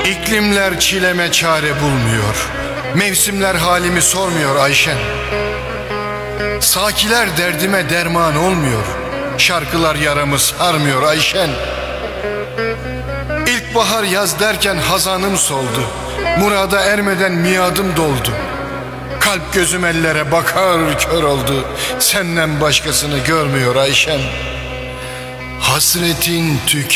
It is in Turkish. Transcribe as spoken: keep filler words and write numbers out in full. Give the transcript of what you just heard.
İklimler çileme çare bulmuyor, mevsimler halimi sormuyor Ayşen. Sakiler derdime derman olmuyor, şarkılar yaramı sarmıyor Ayşen. İlkbahar yaz derken hazanım soldu, murada ermeden miadım doldu. Kalp gözüm ellere bakar kör oldu, senden başkasını görmüyor Ayşen. Hasretin tüken